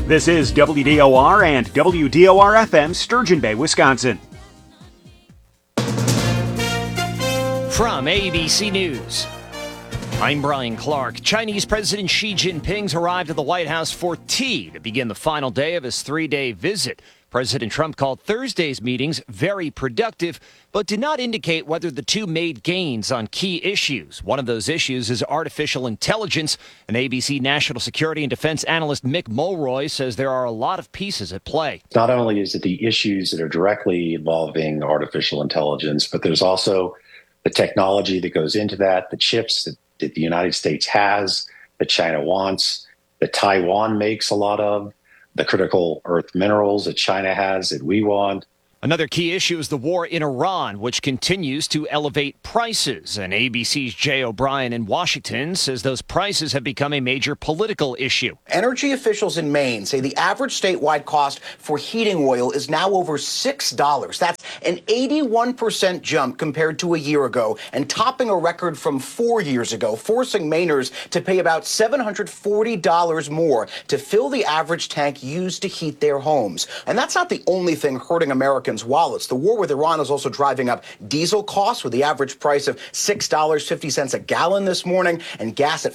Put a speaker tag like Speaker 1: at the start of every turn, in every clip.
Speaker 1: This is WDOR and WDOR-FM, Sturgeon Bay, Wisconsin.
Speaker 2: From ABC News, I'm Brian Clark. Chinese President Xi Jinping's arrived at the White House for tea to begin the final day of his three-day visit. President Trump called Thursday's meetings very productive, but did not indicate whether the two made gains on key issues. One of those issues is artificial intelligence. An ABC national security and defense analyst, Mick Mulroy, says there are a lot of pieces at play.
Speaker 3: Not only is it the issues that are directly involving artificial intelligence, but there's also the technology that goes into that, the chips that the United States has, that China wants, that Taiwan makes a lot of, the critical earth minerals that China has that we want.
Speaker 2: Another key issue is the war in Iran, which continues to elevate prices. And ABC's Jay O'Brien in Washington says those prices have become a major political issue.
Speaker 4: Energy officials in Maine say the average statewide cost for heating oil is now over $6. That's an 81% jump compared to a year ago and topping a record from 4 years ago, forcing Mainers to pay about $740 more to fill the average tank used to heat their homes. And that's not the only thing hurting Americans' wallets. The war with Iran is also driving up diesel costs, with the average price of $6.50 a gallon this morning and gas at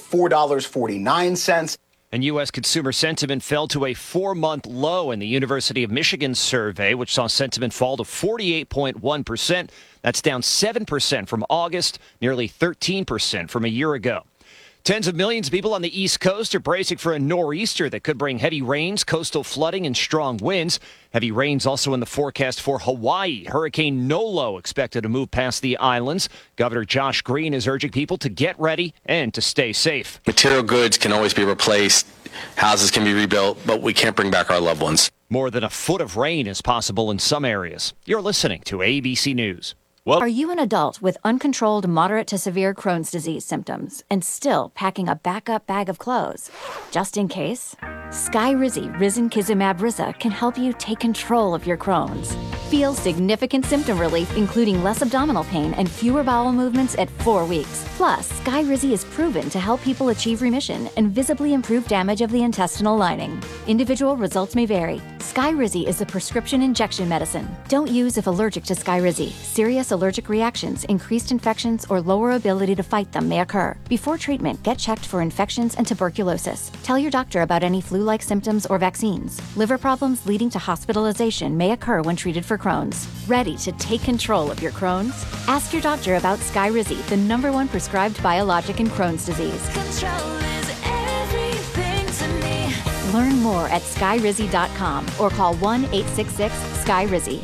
Speaker 4: $4.49.
Speaker 2: And U.S. consumer sentiment fell to a 4-month low in the University of Michigan survey, which saw sentiment fall to 48.1%. That's down 7% from August, nearly 13% from a year ago. Tens of millions of people on the East Coast are bracing for a nor'easter that could bring heavy rains, coastal flooding, and strong winds. Heavy rains also in the forecast for Hawaii. Hurricane Nolo expected to move past the islands. Governor Josh Green is urging people to get ready and to stay safe.
Speaker 5: Material goods can always be replaced. Houses can be rebuilt, but we can't bring back our loved ones.
Speaker 2: More than a foot of rain is possible in some areas. You're listening to ABC News.
Speaker 6: Are you an adult with uncontrolled moderate to severe Crohn's disease symptoms and still packing a backup bag of clothes? Just in case? Skyrizi Risankizumab Riza can help you take control of your Crohn's. Feel significant symptom relief, including less abdominal pain and fewer bowel movements at 4 weeks. Plus, Skyrizi is proven to help people achieve remission and visibly improve damage of the intestinal lining. Individual results may vary. Skyrizi is a prescription injection medicine. Don't use if allergic to Skyrizi. Serious allergic reactions, increased infections, or lower ability to fight them may occur. Before treatment, get checked for infections and tuberculosis. Tell your doctor about any flu-like symptoms or vaccines. Liver problems leading to hospitalization may occur when treated for Crohn's. Ready to take control of your Crohn's? Ask your doctor about Skyrizi, the #1 prescribed biologic in Crohn's disease.
Speaker 7: Control is everything to me.
Speaker 6: Learn more at skyrizi.com or call 1-866-SKYRIZI.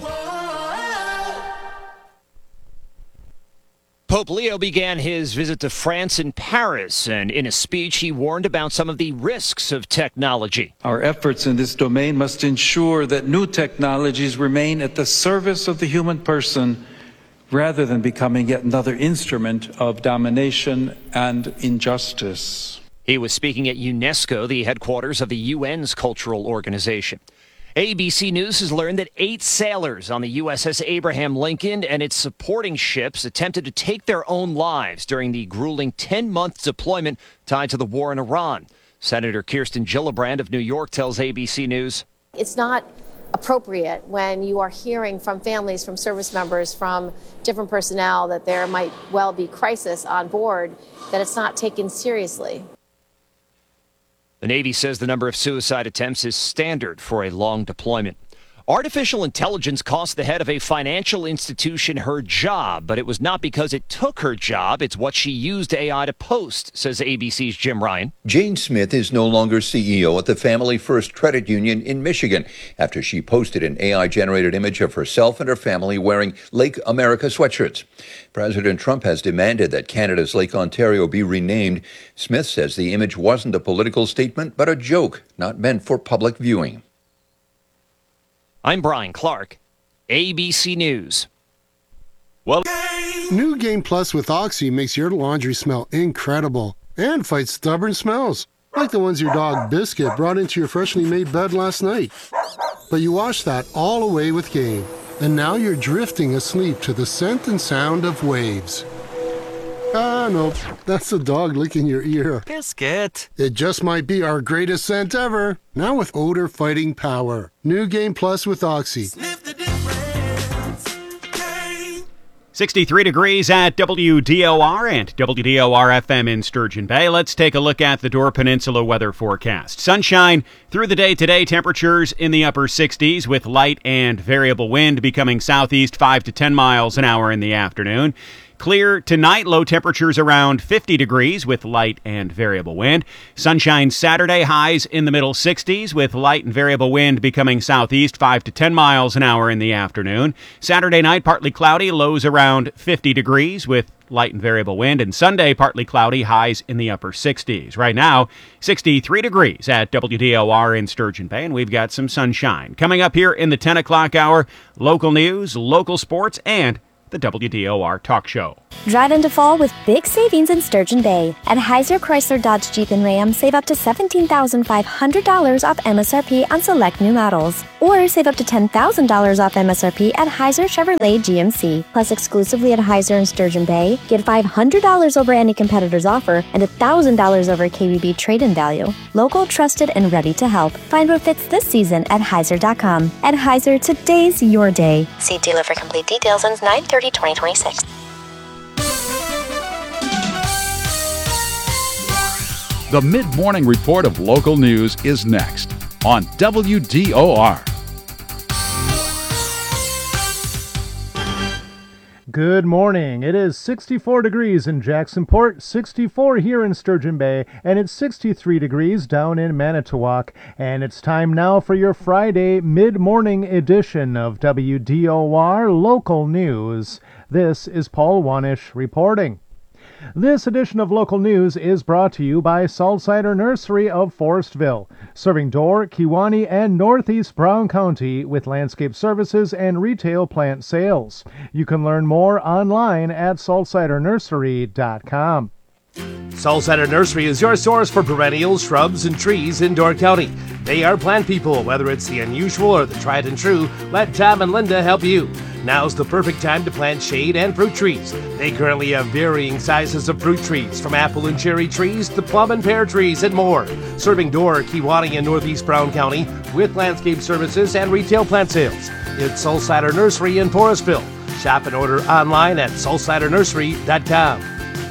Speaker 2: Pope Leo began his visit to France and Paris, and in a speech he warned about some of the risks of technology.
Speaker 8: Our efforts in this domain must ensure that new technologies remain at the service of the human person rather than becoming yet another instrument of domination and injustice.
Speaker 2: He was speaking at UNESCO, the headquarters of the UN's cultural organization. ABC News has learned that 8 sailors on the USS Abraham Lincoln and its supporting ships attempted to take their own lives during the grueling 10-month deployment tied to the war in Iran. Senator Kirsten Gillibrand of New York tells ABC News,
Speaker 9: "It's not appropriate when you are hearing from families, from service members, from different personnel that there might well be crisis on board, that it's not taken seriously."
Speaker 2: The Navy says the number of suicide attempts is standard for a long deployment. Artificial intelligence cost the head of a financial institution her job, but it was not because it took her job. It's what she used AI to post, says ABC's Jim Ryan.
Speaker 10: Jane Smith is no longer CEO at the Family First Credit Union in Michigan after she posted an AI-generated image of herself and her family wearing Lake America sweatshirts. President Trump has demanded that Canada's Lake Ontario be renamed. Smith says the image wasn't a political statement, but a joke, not meant for public viewing.
Speaker 2: I'm Brian Clark, ABC News.
Speaker 11: New Game Plus with Oxy makes your laundry smell incredible and fights stubborn smells, like the ones your dog Biscuit brought into your freshly made bed last night. But you wash that all away with Game, and now you're drifting asleep to the scent and sound of waves. Ah, no, that's the dog licking your ear.
Speaker 12: Biscuit.
Speaker 11: It just might be our greatest scent ever. Now with odor fighting power. New Game Plus with Oxy.
Speaker 12: Sniff the difference. Hey.
Speaker 1: 63 degrees at WDOR and WDOR FM in Sturgeon Bay. Let's take a look at the Door Peninsula weather forecast. Sunshine through the day today, temperatures in the upper 60s with light and variable wind becoming southeast 5 to 10 miles an hour in the afternoon. Clear tonight, low temperatures around 50 degrees with light and variable wind. Sunshine Saturday, highs in the middle 60s with light and variable wind becoming southeast 5 to 10 miles an hour in the afternoon. Saturday night, partly cloudy, lows around 50 degrees with light and variable wind. And Sunday, partly cloudy, highs in the upper 60s. Right now, 63 degrees at WDOR in Sturgeon Bay, and we've got some sunshine. Coming up here in the 10 o'clock hour, local news, local sports, and the WDOR Talk Show.
Speaker 13: Drive into fall with big savings in Sturgeon Bay. At Heiser Chrysler Dodge Jeep and Ram, save up to $17,500 off MSRP on select new models. Or save up to $10,000 off MSRP at Heiser Chevrolet GMC. Plus, exclusively at Heiser in Sturgeon Bay, get $500 over any competitor's offer and $1,000 over KBB trade-in value. Local, trusted, and ready to help. Find what fits this season at Heiser.com. At Heiser, today's your day.
Speaker 14: See dealer for complete details on 9/30/2026.
Speaker 15: The mid-morning report of local news is next on WDOR.
Speaker 16: Good morning. It is 64 degrees in Jacksonport, 64 here in Sturgeon Bay, and it's 63 degrees down in Manitowoc. And it's time now for your Friday mid-morning edition of WDOR Local News. This is Paul Wanish reporting. This edition of Local News is brought to you by Salt Cider Nursery of Forestville, serving Door, Kewaunee, and Northeast Brown County with landscape services and retail plant sales. You can learn more online at saltcidernursery.com.
Speaker 17: Salt Cider Nursery is your source for perennials, shrubs, and trees in Door County. They are plant people, whether it's the unusual or the tried and true. Let Tom and Linda help you. Now's the perfect time to plant shade and fruit trees. They currently have varying sizes of fruit trees, from apple and cherry trees to plum and pear trees and more. Serving Door, Kewaunee, and Northeast Brown County with landscape services and retail plant sales. It's Salt Cider Nursery in Forestville. Shop and order online at saltcidernursery.com.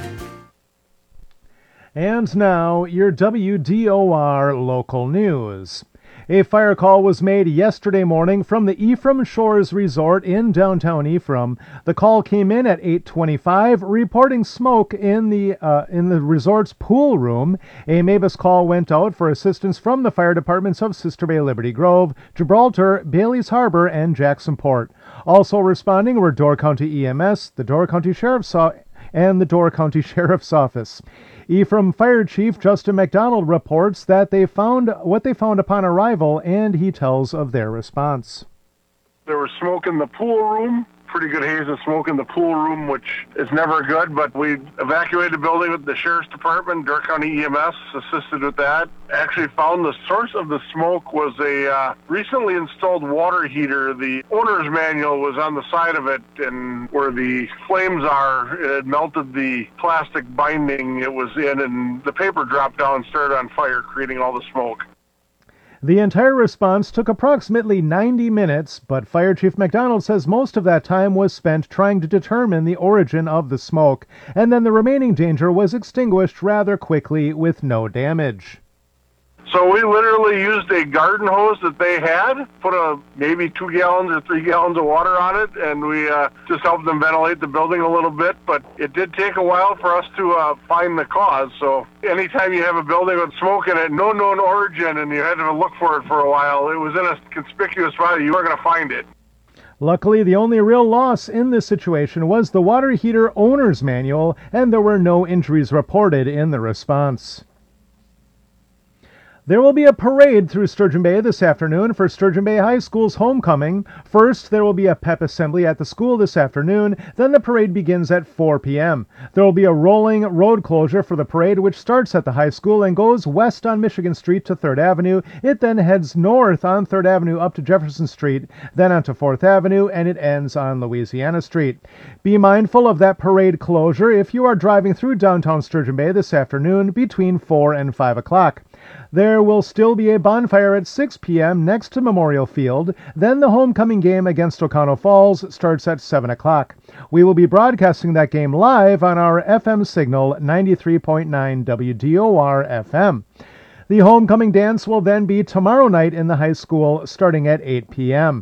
Speaker 16: And now, your WDOR local news. A fire call was made yesterday morning from the Ephraim Shores Resort in downtown Ephraim. The call came in at 8:25, reporting smoke in the resort's pool room. A MABUS call went out for assistance from the fire departments of Sister Bay, Liberty Grove, Gibraltar, Bailey's Harbor, and Jacksonport. Also responding were Door County EMS, the Door County Sheriff's and the Door County Sheriff's Office. Ephraim Fire Chief Justin McDonald reports that they found what they found upon arrival, and he tells of their response.
Speaker 18: There was smoke in the pool room, pretty good haze of smoke in the pool room, which is never good, but we evacuated the building with the Sheriff's Department. Door County EMS assisted with that. Actually found the source of the smoke was a recently installed water heater. The owner's manual was on the side of it, and where the flames are, it had melted the plastic binding it was in, and the paper dropped down and started on fire, creating all the smoke.
Speaker 16: The entire response took approximately 90 minutes, but Fire Chief McDonald says most of that time was spent trying to determine the origin of the smoke, and then the remaining danger was extinguished rather quickly with no damage.
Speaker 18: So we literally used a garden hose that they had, put maybe 2 gallons or 3 gallons of water on it, and we just helped them ventilate the building a little bit. But it did take a while for us to find the cause. So anytime you have a building with smoke in it, no known origin, and you had to look for it for a while, it was in a conspicuous spot, you weren't going to find it.
Speaker 16: Luckily, the only real loss in this situation was the water heater owner's manual, and there were no injuries reported in the response. There will be a parade through Sturgeon Bay this afternoon for Sturgeon Bay High School's homecoming. First, there will be a pep assembly at the school this afternoon. Then the parade begins at 4 p.m. There will be a rolling road closure for the parade, which starts at the high school and goes west on Michigan Street to 3rd Avenue. It then heads north on 3rd Avenue up to Jefferson Street, then onto 4th Avenue, and it ends on Louisiana Street. Be mindful of that parade closure if you are driving through downtown Sturgeon Bay this afternoon between 4 and 5 o'clock. There will still be a bonfire at 6 p.m. next to Memorial Field. Then the homecoming game against Oconto Falls starts at 7 o'clock. We will be broadcasting that game live on our FM signal 93.9 WDOR FM. The homecoming dance will then be tomorrow night in the high school starting at 8 p.m.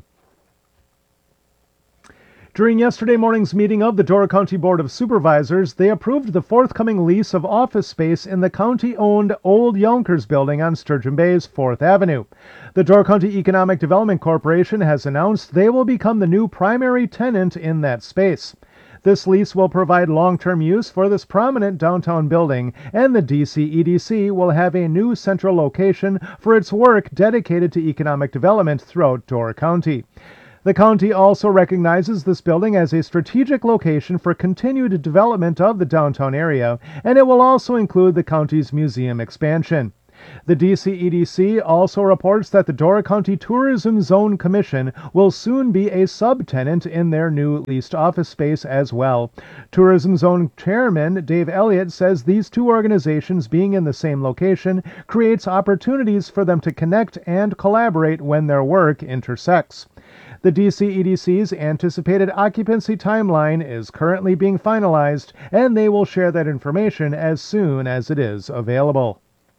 Speaker 16: During yesterday morning's meeting of the Door County Board of Supervisors, they approved the forthcoming lease of office space in the county-owned Old Yonkers building on Sturgeon Bay's 4th Avenue. The Door County Economic Development Corporation has announced they will become the new primary tenant in that space. This lease will provide long-term use for this prominent downtown building, and the DCEDC will have a new central location for its work dedicated to economic development throughout Door County. The county also recognizes this building as a strategic location for continued development of the downtown area, and it will also include the county's museum expansion. The DCEDC also reports that the Door County Tourism Zone Commission will soon be a subtenant in their new leased office space as well. Tourism Zone Chairman Dave Elliott says these two organizations being in the same location creates opportunities for them to connect and collaborate when their work intersects. The DCEDC's anticipated occupancy timeline is currently being finalized, and they will share that information as soon as it is available.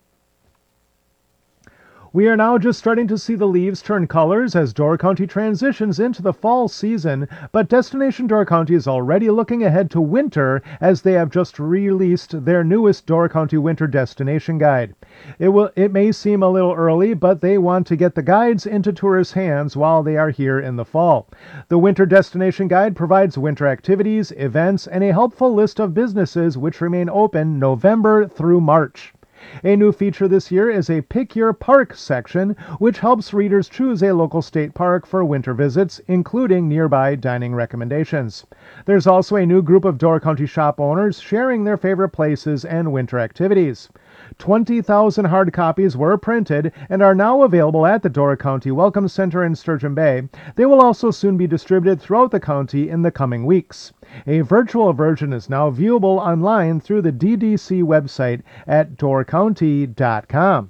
Speaker 16: We are now just starting to see the leaves turn colors as Door County transitions into the fall season, but Destination Door County is already looking ahead to winter as they have just released their newest Door County Winter Destination Guide. It may seem a little early, but they want to get the guides into tourists' hands while they are here in the fall. The Winter Destination Guide provides winter activities, events, and a helpful list of businesses which remain open November through March. A new feature this year is a Pick Your Park section, which helps readers choose a local state park for winter visits, including nearby dining recommendations. There's also a new group of Door County shop owners sharing their favorite places and winter activities. 20,000 hard copies were printed and are now available at the Door County Welcome Center in Sturgeon Bay. They will also soon be distributed throughout the county in the coming weeks. A virtual version is now viewable online through the DDC website at doorcounty.com.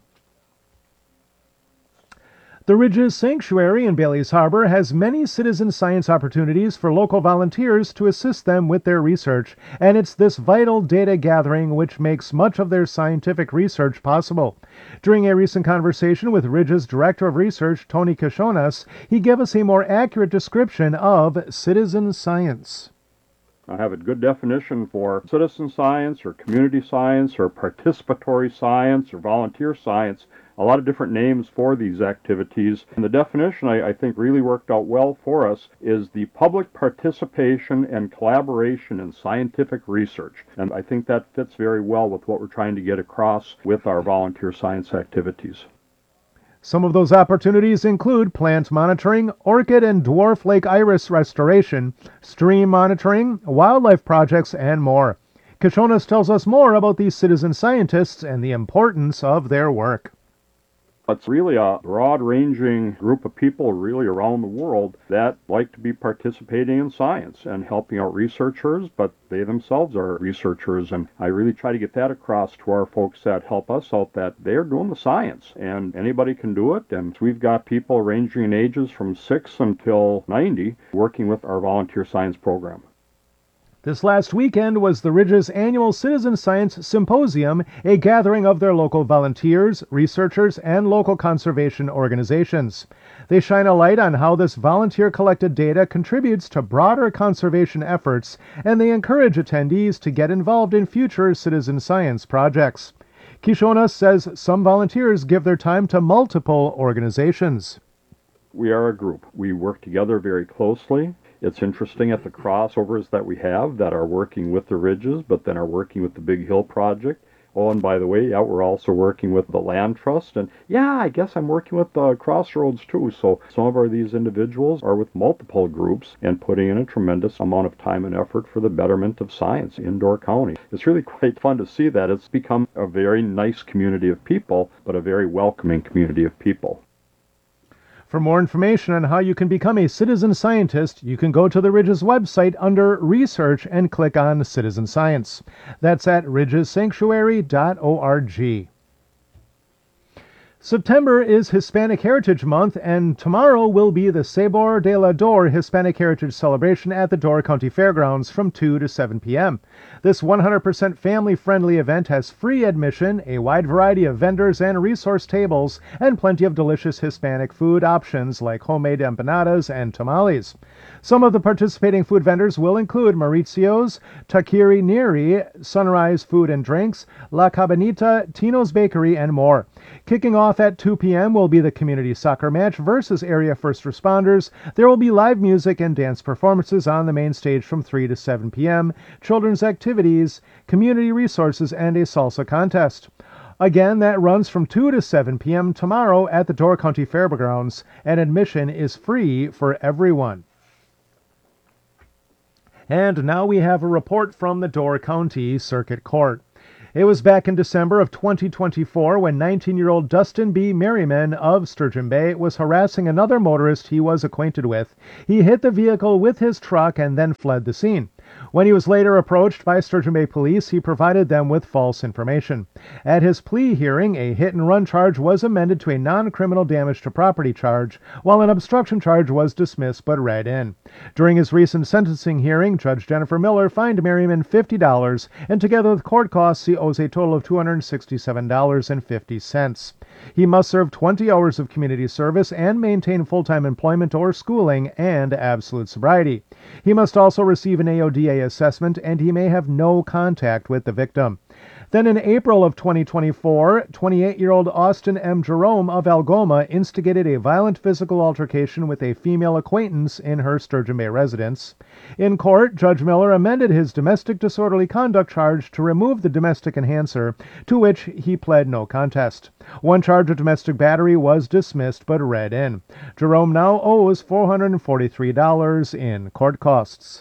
Speaker 16: The Ridges Sanctuary in Bailey's Harbor has many citizen science opportunities for local volunteers to assist them with their research, and it's this vital data gathering which makes much of their scientific research possible. During a recent conversation with Ridges Director of Research, Tony Kashonas, he gave us a more accurate description of citizen science.
Speaker 19: I have a good definition for citizen science or community science or participatory science or volunteer science. A lot of different names for these activities. And the definition I think really worked out well for us is the public participation and collaboration in scientific research. And I think that fits very well with what we're trying to get across with our volunteer science activities.
Speaker 16: Some of those opportunities include plant monitoring, orchid and dwarf lake iris restoration, stream monitoring, wildlife projects, and more. Kashonas tells us more about these citizen scientists and the importance of their work.
Speaker 19: It's really a broad-ranging group of people really around the world that like to be participating in science and helping out researchers, but they themselves are researchers, and I really try to get that across to our folks that help us out that they're doing the science, and anybody can do it, and we've got people ranging in ages from 6 until 90 working with our volunteer science program.
Speaker 16: This last weekend was the Ridges Annual Citizen Science Symposium, a gathering of their local volunteers, researchers, and local conservation organizations. They shine a light on how this volunteer-collected data contributes to broader conservation efforts, and they encourage attendees to get involved in future citizen science projects. Kishonas says some volunteers give their time to multiple organizations.
Speaker 19: We are a group. We work together very closely. It's interesting at the crossovers that we have that are working with the Ridges, but then are working with the Big Hill Project. Oh, and by the way, yeah, we're also working with the Land Trust. And yeah, I guess I'm working with the Crossroads too. So some of these individuals are with multiple groups and putting in a tremendous amount of time and effort for the betterment of science in Door County. It's really quite fun to see that. It's become a very nice community of people, but a very welcoming community of people.
Speaker 16: For more information on how you can become a citizen scientist, you can go to the Ridges website under Research and click on Citizen Science. That's at ridgessanctuary.org. September is Hispanic Heritage Month, and tomorrow will be the Sabor de la Door Hispanic Heritage Celebration at the Door County Fairgrounds from 2 to 7 p.m. This 100% family-friendly event has free admission, a wide variety of vendors and resource tables, and plenty of delicious Hispanic food options like homemade empanadas and tamales. Some of the participating food vendors will include Maurizio's, Taquiri Neri, Sunrise Food and Drinks, La Cabanita, Tino's Bakery, and more. Kicking off at 2 p.m. will be the community soccer match versus area first responders. There will be live music and dance performances on the main stage from 3 to 7 p.m., children's activities, community resources, and a salsa contest. Again, that runs from 2 to 7 p.m. tomorrow at the Door County Fairgrounds, and admission is free for everyone. And now we have a report from the Door County Circuit Court. It was back in December of 2024 when 19-year-old Dustin B. Merriman of Sturgeon Bay was harassing another motorist he was acquainted with. He hit the vehicle with his truck and then fled the scene. When he was later approached by Sturgeon Bay police, he provided them with false information. At his plea hearing, a hit-and-run charge was amended to a non-criminal damage to property charge, while an obstruction charge was dismissed but read in. During his recent sentencing hearing, Judge Jennifer Miller fined Merriman $50, and together with court costs, he owes a total of $267.50. He must serve 20 hours of community service and maintain full-time employment or schooling and absolute sobriety. He must also receive an AODA assessment, and he may have no contact with the victim. Then in April of 2024, 28-year-old Austin M. Jerome of Algoma instigated a violent physical altercation with a female acquaintance in her Sturgeon Bay residence. In court, Judge Miller amended his domestic disorderly conduct charge to remove the domestic enhancer, to which he pled no contest. One charge of domestic battery was dismissed but read in. Jerome now owes $443 in court costs.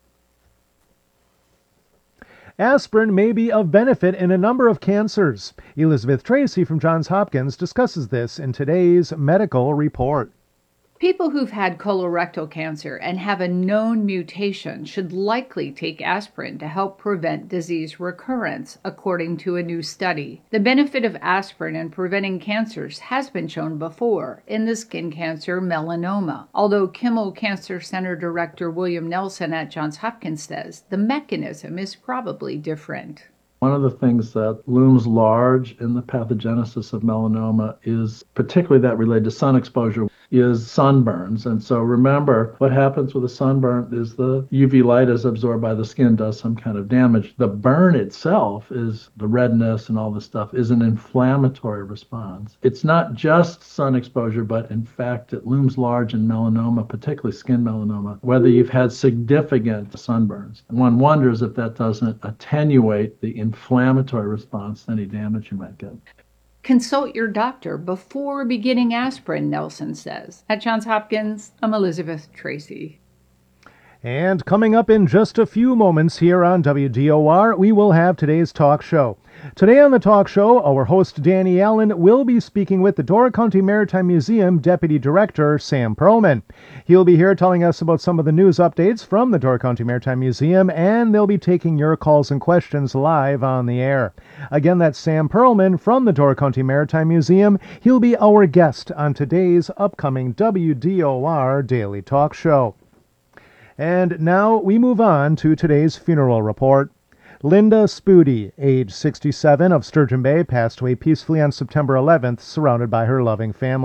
Speaker 16: Aspirin may be of benefit in a number of cancers. Elizabeth Tracy from Johns Hopkins discusses this in today's medical report.
Speaker 20: People who've had colorectal cancer and have a known mutation should likely take aspirin to help prevent disease recurrence, according to a new study. The benefit of aspirin in preventing cancers has been shown before in the skin cancer melanoma, although Kimmel Cancer Center Director William Nelson at Johns Hopkins says the mechanism is probably different.
Speaker 21: One of the things that looms large in the pathogenesis of melanoma is, particularly that related to sun exposure, is sunburns. And so remember, what happens with a sunburn is the UV light is absorbed by the skin, does some kind of damage. The burn itself is the redness and all this stuff is an inflammatory response. It's not just sun exposure, but in fact, it looms large in melanoma, particularly skin melanoma, whether you've had significant sunburns. And one wonders if that doesn't attenuate the inflammatory response to any damage you might get.
Speaker 20: Consult your doctor before beginning aspirin, Nelson says. At Johns Hopkins, I'm Elizabeth Tracy.
Speaker 16: And coming up in just a few moments here on WDOR, we will have today's talk show. Today on the talk show, our host Danny Allen will be speaking with the Door County Maritime Museum Deputy Director Sam Perlman. He'll be here telling us about some of the news updates from the Door County Maritime Museum, and they'll be taking your calls and questions live on the air. Again, that's Sam Perlman from the Door County Maritime Museum. He'll be our guest on today's upcoming WDOR Daily Talk Show. And now we move on to today's funeral report. Linda Spoody, age 67, of Sturgeon Bay, passed away peacefully on September 11th, surrounded by her loving family.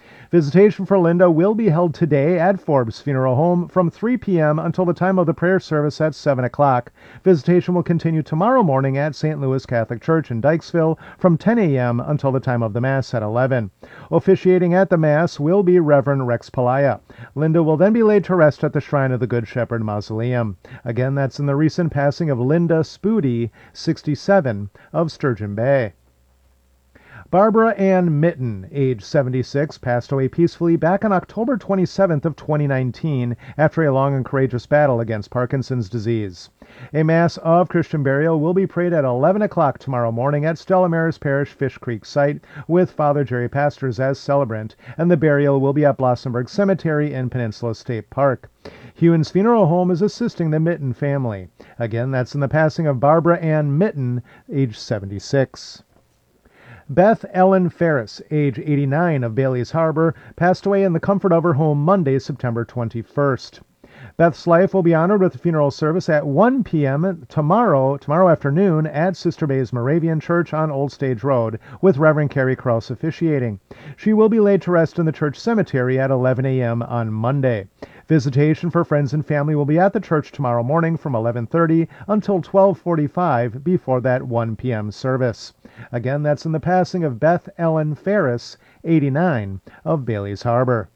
Speaker 16: Visitation for Linda will be held today at Forbes Funeral Home from 3 p.m. until the time of the prayer service at 7 o'clock. Visitation will continue tomorrow morning at St. Louis Catholic Church in Dykesville from 10 a.m. until the time of the Mass at 11. Officiating at the Mass will be Reverend Rex Palaya. Linda will then be laid to rest at the Shrine of the Good Shepherd Mausoleum. Again, that's in the recent passing of Linda Spoody, 67, of Sturgeon Bay. Barbara Ann Mitten, age 76, passed away peacefully back on October 27th of 2019 after a long and courageous battle against Parkinson's disease. A Mass of Christian burial will be prayed at 11 o'clock tomorrow morning at Stella Maris Parish Fish Creek site with Father Jerry Pastors as celebrant, and the burial will be at Blossomburg Cemetery in Peninsula State Park. Hewens Funeral Home is assisting the Mitten family. Again, that's in the passing of Barbara Ann Mitten, age 76. Beth Ellen Ferris, age 89, of Bailey's Harbor, passed away in the comfort of her home Monday, September 21st. Beth's life will be honored with a funeral service at 1 p.m. tomorrow afternoon at Sister Bay's Moravian Church on Old Stage Road, with Reverend Carrie Krause officiating. She will be laid to rest in the church cemetery at 11 a.m. on Monday. Visitation for friends and family will be at the church tomorrow morning from 11:30 until 12:45 before that 1 p.m. service. Again, that's in the passing of Beth Ellen Ferris, 89, of Bailey's Harbor.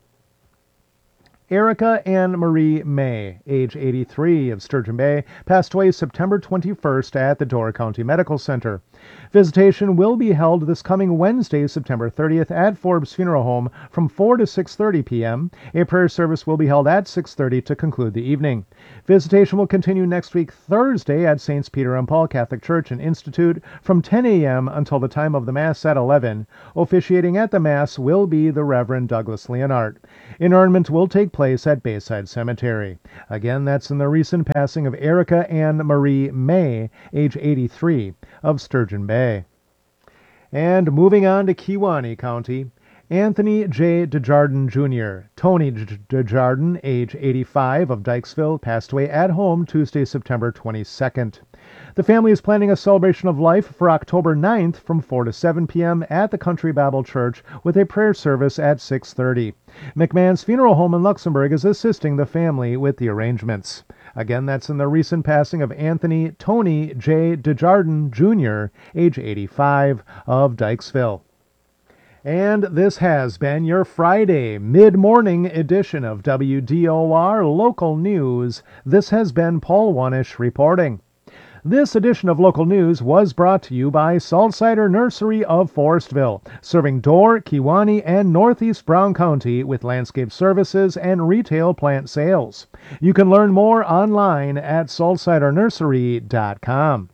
Speaker 16: Erica Ann Marie May, age 83, of Sturgeon Bay, passed away September 21st at the Door County Medical Center. Visitation will be held this coming Wednesday, September 30th, at Forbes Funeral Home from 4 to 6:30 p.m. A prayer service will be held at 6:30 to conclude the evening. Visitation will continue next week, Thursday, at Saints Peter and Paul Catholic Church and Institute from 10 a.m. until the time of the Mass at 11. Officiating at the Mass will be the Reverend Douglas Leonard. Interment will take place at Bayside Cemetery. Again, that's in the recent passing of Erica Ann Marie May, age 83, of Sturgeon Bay. And moving on to Kewaunee County, Anthony J. Desjardins Jr., Tony Desjardins, age 85, of Dykesville, passed away at home Tuesday, September 22nd. The family is planning a celebration of life for October 9th from 4 to 7 p.m. at the Country Bible Church with a prayer service at 6:30. McMahon's Funeral Home in Luxembourg is assisting the family with the arrangements. Again, that's in the recent passing of Anthony Tony J. Desjardins Jr., age 85, of Dykesville. And this has been your Friday mid-morning edition of WDOR Local News. This has been Paul Wanish reporting. This edition of Local News was brought to you by Salt Cider Nursery of Forestville, serving Door, Kewaunee, and Northeast Brown County with landscape services and retail plant sales. You can learn more online at saltcidernursery.com.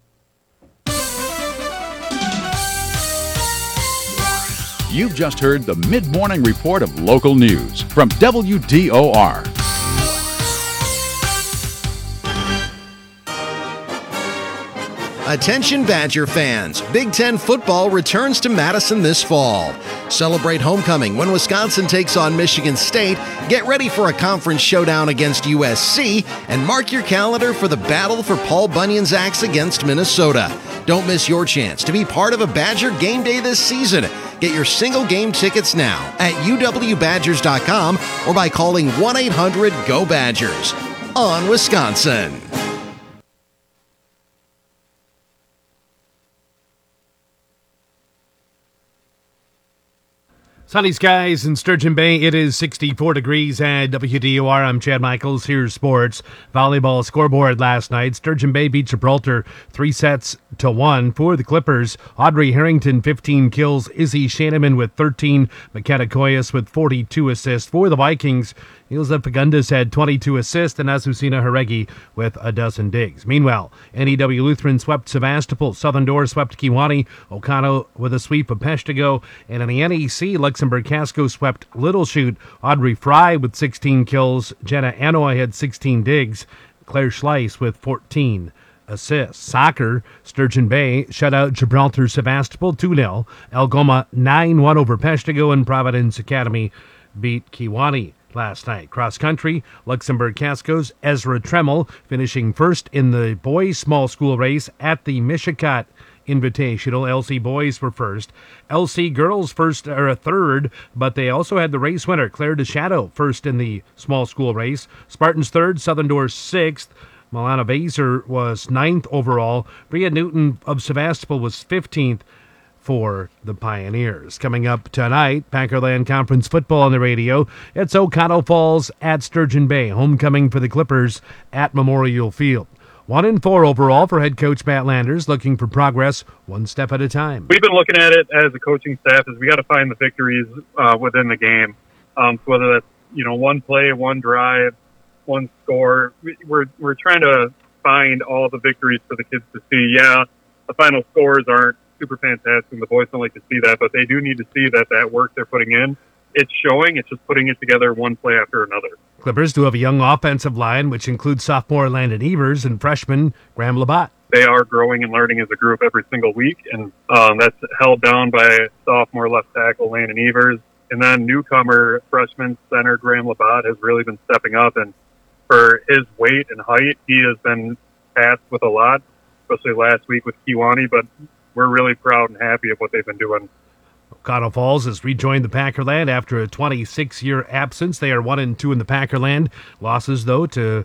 Speaker 15: You've just heard the mid-morning report of local news from WDOR.
Speaker 3: Attention Badger fans, Big Ten football returns to Madison this fall. Celebrate homecoming when Wisconsin takes on Michigan State, get ready for a conference showdown against USC, and mark your calendar for the battle for Paul Bunyan's Axe against Minnesota. Don't miss your chance to be part of a Badger game day this season. Get your single game tickets now at uwbadgers.com or by calling 1-800-GO-BADGERS. On Wisconsin.
Speaker 17: Sunny skies in Sturgeon Bay. It is 64 degrees at WDOR. I'm Chad Michaels. Here's sports. Volleyball scoreboard last night. Sturgeon Bay beat Gibraltar 3-1 for the Clippers. Audrey Harrington, 15 kills. Izzy Shanaman with 13. McKenna Koyas with 42 assists. For the Vikings, Ilza Fagundes had 22 assists, and Azucena Haregi with a dozen digs. Meanwhile, NEW Lutheran swept Sevastopol. Southern Door swept Kewaunee. Okano with a sweep of Peshtigo. And in the NEC, Luxembourg Casco swept Little Chute. Audrey Fry with 16 kills. Jenna Anoy had 16 digs. Claire Schleiss with 14 assists. Soccer, Sturgeon Bay shut out Gibraltar Sevastopol 2-0. Algoma 9-1 over Peshtigo, and Providence Academy beat Kewaunee last night. Cross country, Luxembourg Casco's Ezra Tremmel finishing first in the boys small school race at the Mishikat Invitational. LC boys were first. LC girls first or a third, but they also had the race winner, Claire DeShadow, first in the small school race. Spartans third, Southern Door sixth. Milana Baser was ninth overall. Bria Newton of Sevastopol was 15th for the Pioneers. Coming up tonight, Packerland Conference football on the radio. It's Oconto Falls at Sturgeon Bay. Homecoming for the Clippers at Memorial Field. 1-4 overall for head coach Matt Landers, looking for progress one step at a time.
Speaker 4: We've been looking at it as a coaching staff as we got to find the victories within the game. So whether that's one play, one drive, one score, we're trying to find all the victories for the kids to see. Yeah, the final scores aren't super fantastic, and the boys don't like to see that, but they do need to see that work they're putting in, it's showing. It's just putting it together one play after another.
Speaker 17: Clippers do have a young offensive line, which includes sophomore Landon Evers and freshman Graham Labatt.
Speaker 4: They are growing and learning as a group every single week, and that's held down by sophomore left tackle Landon Evers. And then newcomer freshman center Graham Labatt has really been stepping up, and for his weight and height, he has been tasked with a lot, especially last week with Kewanee, but we're really proud and happy of what they've been doing.
Speaker 17: Oconto Falls has rejoined the Packerland after a 26-year absence. They are 1-2 in the Packerland. Losses, though, to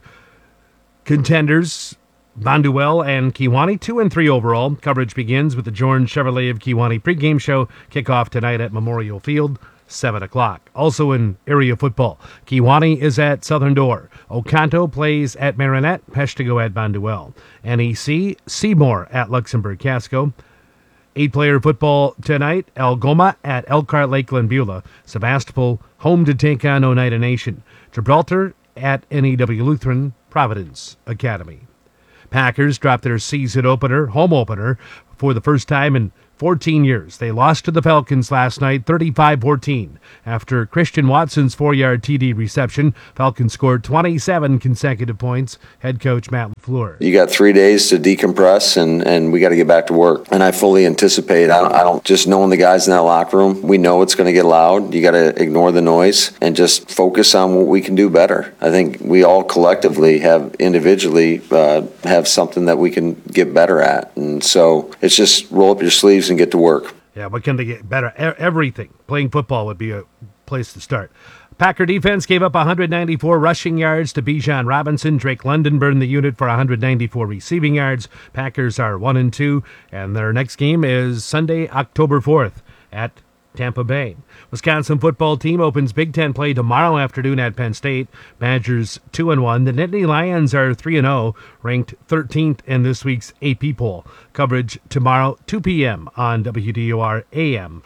Speaker 17: contenders Bonduel and Kewanee, 2-3 overall. Coverage begins with the Jordan Chevrolet of Kewanee pregame show. Kickoff tonight at Memorial Field, 7 o'clock. Also in area football, Kewanee is at Southern Door. Oconto plays at Marinette. Peshtigo at Bonduel. NEC, Seymour at Luxembourg Casco. 8-player football tonight. Algoma at Elkhart Lakeland Beulah. Sevastopol home to take on Oneida Nation. Gibraltar at NEW Lutheran Providence Academy. Packers dropped their season opener, home opener, for the first time in 14 years. They lost to the Falcons last night, 35-14. After Christian Watson's 4-yard TD reception, Falcons scored 27 consecutive points. Head coach Matt LaFleur.
Speaker 22: You got 3 days to decompress, and we got to get back to work. And I fully anticipate, I don't just knowing the guys in that locker room, we know it's going to get loud. You got to ignore the noise and just focus on what we can do better. I think we all collectively have individually have something that we can get better at. And so it's just roll up your sleeves and get to work.
Speaker 17: Yeah, what can they get better? Everything. Playing football would be a place to start. Packer defense gave up 194 rushing yards to Bijan Robinson. Drake London burned the unit for 194 receiving yards. Packers are 1-2, and their next game is Sunday, October 4th at Tampa Bay. Wisconsin football team opens Big Ten play tomorrow afternoon at Penn State. Badgers 2-1. The Nittany Lions are 3-0, ranked 13th in this week's AP poll. Coverage tomorrow, 2 p.m. on WDOR AM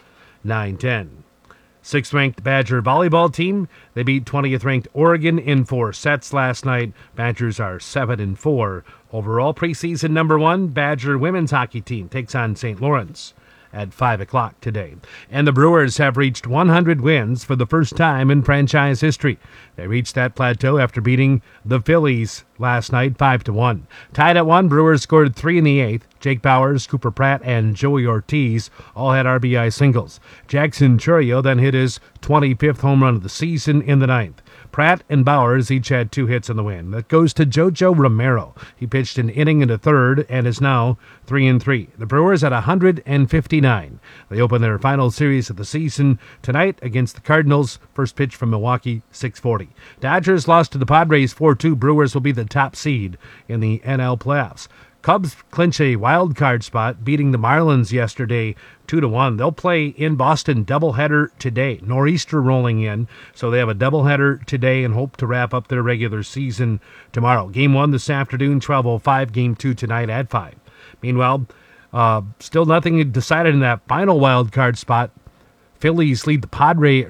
Speaker 17: 910. 6th-ranked Badger volleyball team. They beat 20th-ranked Oregon in 4 sets last night. Badgers are 7-4. Overall, preseason number 1, Badger women's hockey team takes on St. Lawrence at 5 o'clock today. And the Brewers have reached 100 wins for the first time in franchise history. They reached that plateau after beating the Phillies last night 5-1. Tied at 1, Brewers scored 3 in the 8th. Jake Bowers, Cooper Pratt, and Joey Ortiz all had RBI singles. Jackson Churio then hit his 25th home run of the season in the 9th. Pratt and Bowers each had 2 hits in the win. That goes to Jojo Romero. He pitched an inning in the 3rd and is now 3-3. The Brewers at 159. They open their final series of the season tonight against the Cardinals. First pitch from Milwaukee, 6:40. Dodgers lost to the Padres 4-2. Brewers will be the top seed in the NL playoffs. Cubs clinch a wild card spot, beating the Marlins yesterday 2-1. They'll play in Boston doubleheader today. Nor'easter rolling in, so they have a doubleheader today and hope to wrap up their regular season tomorrow. Game 1 this afternoon, 12:05. Game 2 tonight at 5. Meanwhile, still nothing decided in that final wild card spot. Phillies lead the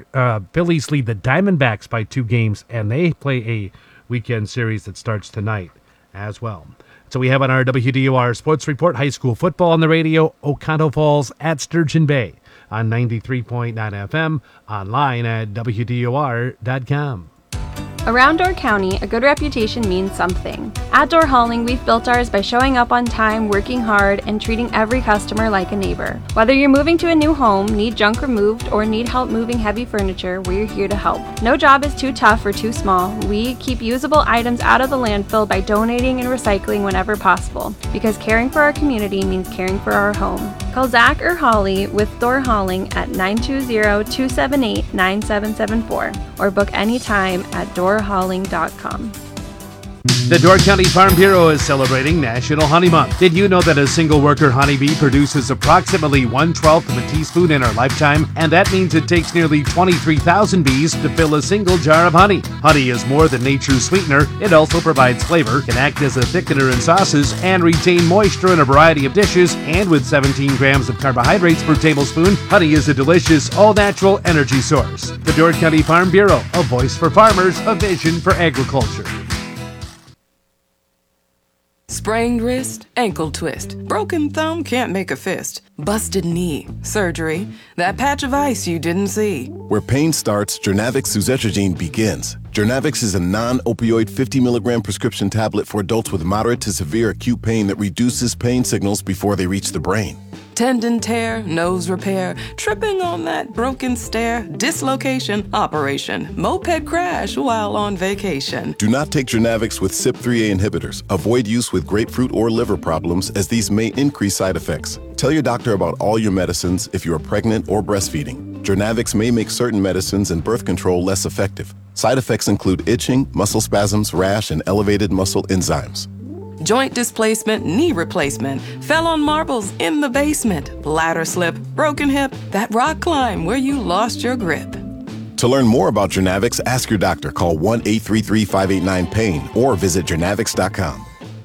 Speaker 17: Diamondbacks by 2 games, and they play a weekend series that starts tonight as well. So we have on our WDOR Sports Report, high school football on the radio, Oconto Falls at Sturgeon Bay on 93.9 FM, online at WDOR.com.
Speaker 5: Around Door County, a good reputation means something. At Door Hauling, we've built ours by showing up on time, working hard, and treating every customer like a neighbor. Whether you're moving to a new home, need junk removed, or need help moving heavy furniture, we're here to help. No job is too tough or too small. We keep usable items out of the landfill by donating and recycling whenever possible, because caring for our community means caring for our home. Call Zach or Holly with Door Hauling at 920-278-9774 or book anytime at doorhauling.com.
Speaker 17: The Door County Farm Bureau is celebrating National Honey Month. Did you know that a single worker honeybee produces approximately 1/12 of a teaspoon in her lifetime? And that means it takes nearly 23,000 bees to fill a single jar of honey. Honey is more than nature's sweetener. It also provides flavor, can act as a thickener in sauces, and retain moisture in a variety of dishes. And with 17 grams of carbohydrates per tablespoon, honey is a delicious, all-natural energy source. The Door County Farm Bureau, a voice for farmers, a vision for agriculture.
Speaker 7: Sprained wrist, ankle twist, broken thumb, can't make a fist, busted knee, surgery, that patch of ice you didn't see.
Speaker 23: Where pain starts, Jernavix suzetrigine begins. Jernavix is a non-opioid 50 milligram prescription tablet for adults with moderate to severe acute pain that reduces pain signals before they reach the brain.
Speaker 7: Tendon tear, nose repair, tripping on that broken stair, dislocation, operation, moped crash while on vacation.
Speaker 23: Do not take Jernavix with CYP3A inhibitors. Avoid use with grapefruit or liver problems, as these may increase side effects. Tell your doctor about all your medicines if you are pregnant or breastfeeding. Jernavix may make certain medicines and birth control less effective. Side effects include itching, muscle spasms, rash, and elevated muscle enzymes.
Speaker 7: Joint displacement, knee replacement, fell on marbles in the basement, ladder slip, broken hip, that rock climb where you lost your grip.
Speaker 23: To learn more about Jernavix, ask your doctor. Call 1-833-589-PAIN or visit jernavix.com.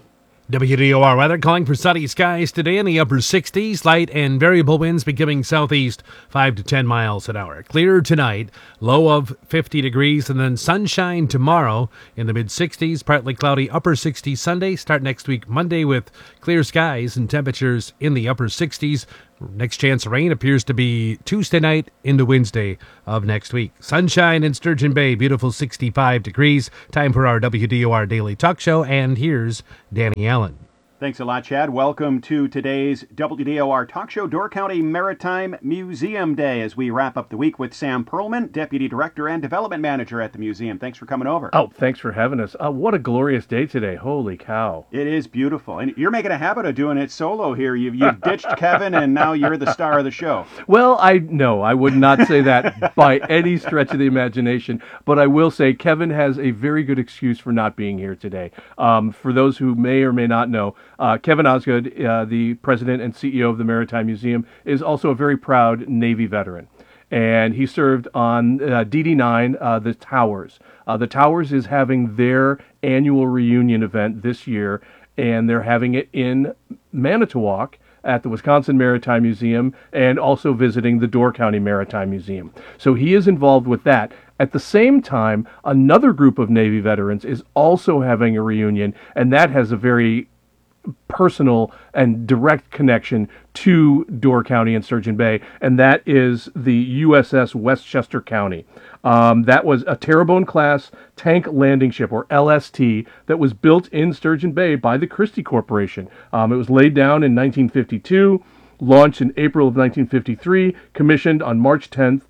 Speaker 17: WDOR weather calling for sunny skies today in the upper 60s. Light and variable winds becoming southeast 5 to 10 miles an hour. Clear tonight, low of 50 degrees, and then sunshine tomorrow in the mid 60s. Partly cloudy, upper 60s Sunday. Start next week Monday with clear skies and temperatures in the upper 60s. Next chance of rain appears to be Tuesday night into Wednesday of next week. Sunshine in Sturgeon Bay, beautiful 65 degrees. Time for our WDOR Daily Talk Show, and here's Danny Allen.
Speaker 1: Thanks a lot, Chad. Welcome to today's WDOR Talk Show, Door County Maritime Museum Day, as we wrap up the week with Sam Perlman, Deputy Director and Development Manager at the museum. Thanks for coming over.
Speaker 24: Oh, thanks for having us. What a glorious day today. Holy cow.
Speaker 1: It is beautiful. And you're making a habit of doing it solo here. You've ditched Kevin, and now you're the star of the show.
Speaker 24: Well, I would not say that by any stretch of the imagination, but I will say Kevin has a very good excuse for not being here today. For those who may or may not know, Kevin Osgood, the president and CEO of the Maritime Museum, is also a very proud Navy veteran. And he served on DD9, the Towers. The Towers is having their annual reunion event this year, and they're having it in Manitowoc at the Wisconsin Maritime Museum, and also visiting the Door County Maritime Museum. So he is involved with that. At the same time, another group of Navy veterans is also having a reunion, and that has a very personal and direct connection to Door County and Sturgeon Bay, and that is the USS Westchester County. That was a Terrebonne class tank landing ship, or LST, that was built in Sturgeon Bay by the Christie Corporation. It was laid down in 1952, launched in April of 1953, commissioned on March 10th,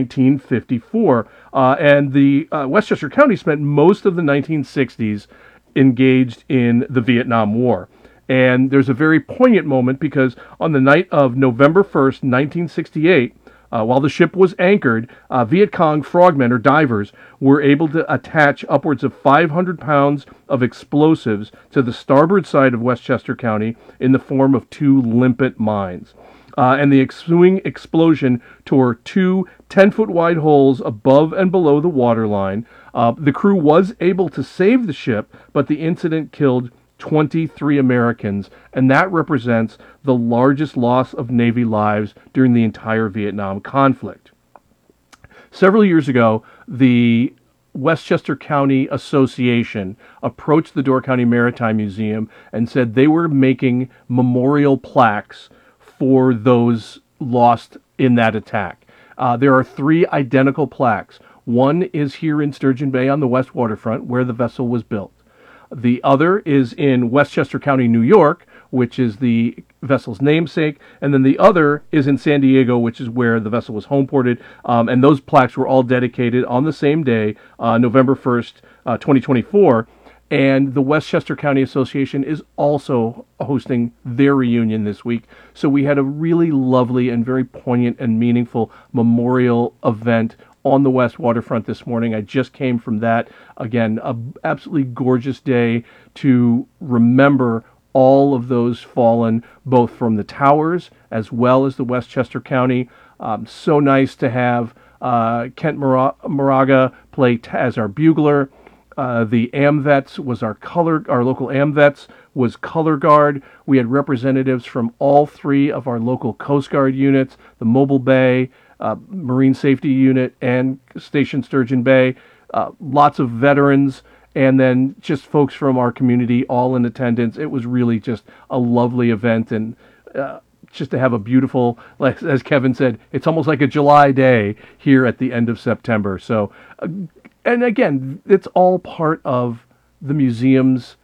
Speaker 24: 1954. And the Westchester County spent most of the 1960s engaged in the Vietnam War. And there's a very poignant moment because on the night of November 1st, 1968, while the ship was anchored, Viet Cong frogmen, or divers, were able to attach upwards of 500 pounds of explosives to the starboard side of Westchester County in the form of 2 limpet mines. And the ensuing explosion tore 2 10-foot wide holes above and below the waterline. The crew was able to save the ship, but the incident killed 23 Americans, and that represents the largest loss of Navy lives during the entire Vietnam conflict. Several years ago, the Westchester County Association approached the Door County Maritime Museum and said they were making memorial plaques for those lost in that attack. There are 3 identical plaques. One is here in Sturgeon Bay on the west waterfront where the vessel was built. The other is in Westchester County, New York, which is the vessel's namesake, and then the other is in San Diego, which is where the vessel was homeported, and those plaques were all dedicated on the same day, November 1st, 2024, and the Westchester County Association is also hosting their reunion this week, so we had a really lovely and very poignant and meaningful memorial event on the west waterfront this morning. I just came from that. Again, an absolutely gorgeous day to remember all of those fallen, both from the towers as well as the Westchester County. So nice to have Kent Moraga play as our bugler. The AMVETS was our local AMVETS was color guard. We had representatives from all three of our local Coast Guard units, the Mobile Bay, Marine Safety Unit, and Station Sturgeon Bay. Lots of veterans, and then just folks from our community all in attendance. It was really just a lovely event, and just to have a beautiful, like as Kevin said, it's almost like a July day here at the end of September. So, and again, it's all part of the museum's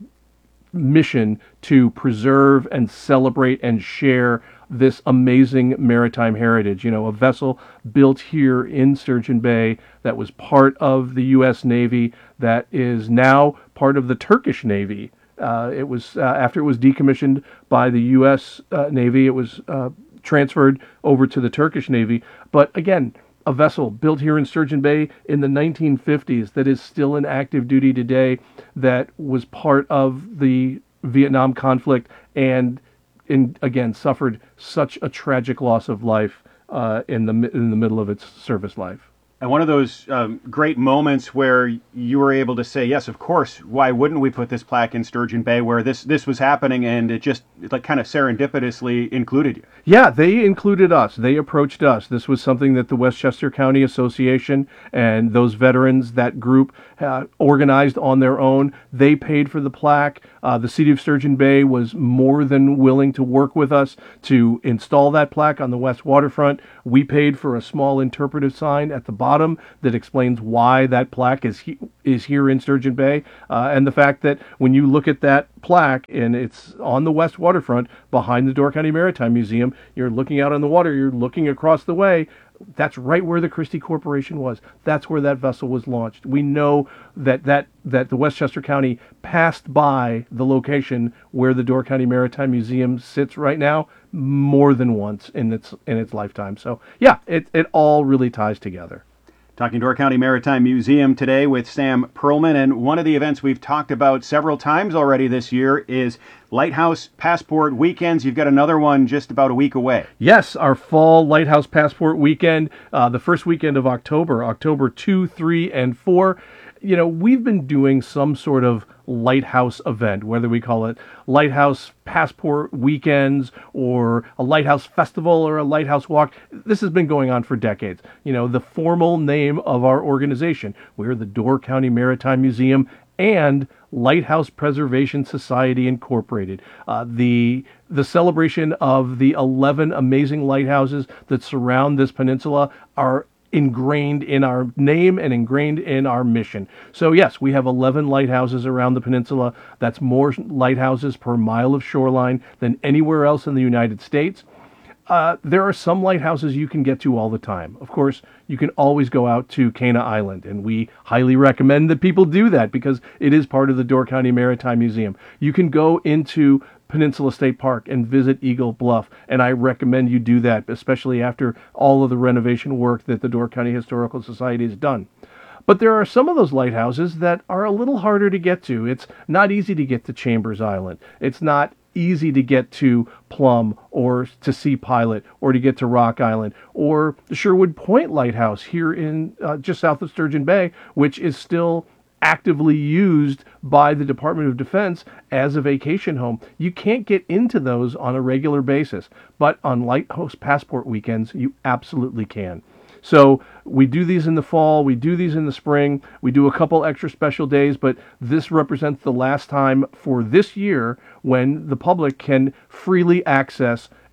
Speaker 24: mission to preserve and celebrate and share this amazing maritime heritage. You know, a vessel built here in Sturgeon Bay that was part of the U.S. Navy, that is now part of the Turkish Navy. It was after it was decommissioned by the U.S. Navy, it was transferred over to the Turkish Navy. But again, a vessel built here in Sturgeon Bay in the 1950s that is still in active duty today, that was part of the Vietnam conflict, and again suffered such a tragic loss of life in the middle of its service life.
Speaker 1: And one of those great moments where you were able to say, yes, of course, why wouldn't we put this plaque in Sturgeon Bay, where this was happening, and it just like kind of serendipitously included you.
Speaker 24: Yeah, they included us. They approached us. This was something that the Westchester County Association and those veterans, that group, organized on their own. They paid for the plaque. The City of Sturgeon Bay was more than willing to work with us to install that plaque on the west waterfront. We paid for a small interpretive sign at the bottom that explains why that plaque is here in Sturgeon Bay, and the fact that when you look at that plaque and it's on the west waterfront behind the Door County Maritime Museum, you're looking out on the water, you're looking across the way. That's right where the Christie Corporation was. That's where that vessel was launched. We know that the Westchester County passed by the location where the Door County Maritime Museum sits right now more than once in its lifetime. So yeah, it all really ties together.
Speaker 1: Talking Door County Maritime Museum today with Sam Perlman, and one of the events we've talked about several times already this year is Lighthouse Passport Weekends. You've got another one just about a week away.
Speaker 24: Yes, our fall Lighthouse Passport Weekend, the first weekend of October 2, 3, and 4. You know, we've been doing some sort of lighthouse event, whether we call it Lighthouse Passport Weekends or a Lighthouse Festival or a Lighthouse Walk. This has been going on for decades. You know, the formal name of our organization, we're the Door County Maritime Museum and Lighthouse Preservation Society Incorporated. The celebration of the 11 amazing lighthouses that surround this peninsula are ingrained in our name and ingrained in our mission. So yes, we have 11 lighthouses around the peninsula. That's more lighthouses per mile of shoreline than anywhere else in the United States. There are some lighthouses you can get to all the time. Of course, you can always go out to Cana Island, and we highly recommend that people do that because it is part of the Door County Maritime Museum. You can go into Peninsula State Park and visit Eagle Bluff, and I recommend you do that, especially after all of the renovation work that the Door County Historical Society has done. But there are some of those lighthouses that are a little harder to get to. It's not easy to get to Chambers Island. It's not easy to get to Plum or to Sea Pilot or to get to Rock Island or the Sherwood Point Lighthouse here in just south of Sturgeon Bay, which is still actively used by the Department of Defense as a vacation home. You can't get into those on a regular basis, but on Lighthouse Passport Weekends, you absolutely can. So we do these in the fall, we do these in the spring, we do a couple extra special days, but this represents the last time for this year when the public can freely access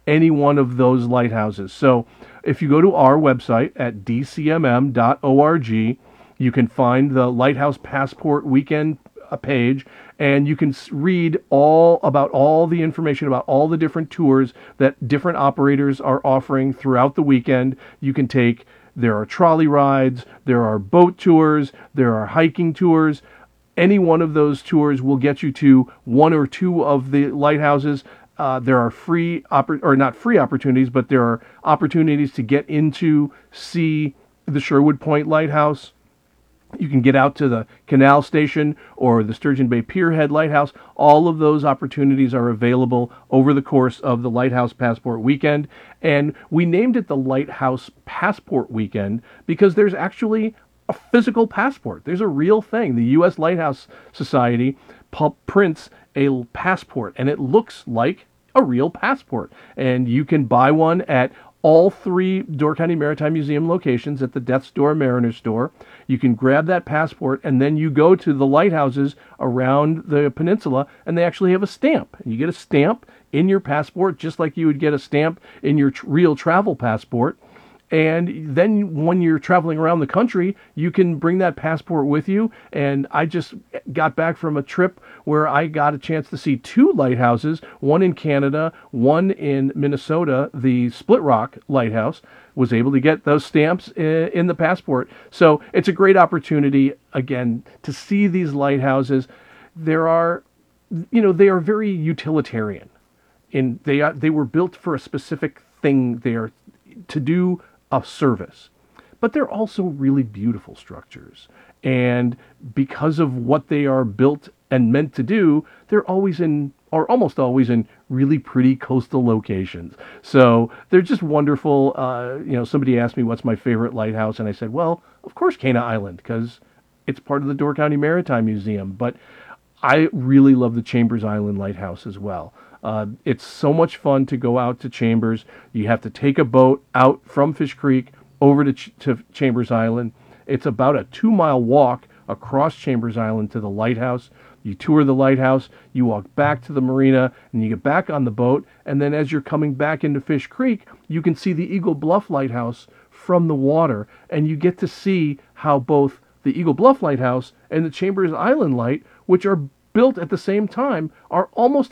Speaker 24: any one of those lighthouses. So if you go to our website at dcmm.org, you can find the Lighthouse Passport Weekend page, and you can read all about all the information about all the different tours that different operators are offering throughout the weekend. You can take, there are trolley rides, there are boat tours, there are hiking tours. Any one of those tours will get you to one or two of the lighthouses. There are not free opportunities, but there are opportunities to get into, see the Sherwood Point Lighthouse. You can get out to the Canal Station or the Sturgeon Bay Pierhead Lighthouse. All of those opportunities are available over the course of the Lighthouse Passport Weekend. And we named it the Lighthouse Passport Weekend because there's actually a physical passport. There's a real thing. The U.S. Lighthouse Society prints a passport, and it looks like a real passport. And you can buy one at all three Door County Maritime Museum locations at the Death's Door Mariner Store. You can grab that passport, and then you go to the lighthouses around the peninsula, and they actually have a stamp. And you get a stamp in your passport, just like you would get a stamp in your real travel passport. And then when you're traveling around the country, you can bring that passport with you. And I just got back from a trip where I got a chance to see two lighthouses, one in Canada, one in Minnesota, the Split Rock Lighthouse. Was able to get those stamps in the passport. So it's a great opportunity, again, to see these lighthouses. They are very utilitarian. They were built for a specific thing. They are to do a service, but they're also really beautiful structures. And because of what they are built and meant to do, they're always in, or almost always in, really pretty coastal locations. So they're just wonderful. Somebody asked me what's my favorite lighthouse, and I said, well, of course, Cana Island, because it's part of the Door County Maritime Museum. But I really love the Chambers Island Lighthouse as well. It's so much fun to go out to Chambers. You have to take a boat out from Fish Creek over to Chambers Island. It's about a 2-mile walk across Chambers Island to the lighthouse. You tour the lighthouse, you walk back to the marina, and you get back on the boat. And then as you're coming back into Fish Creek, you can see the Eagle Bluff Lighthouse from the water. And you get to see how both the Eagle Bluff Lighthouse and the Chambers Island Light, which are built at the same time, are almost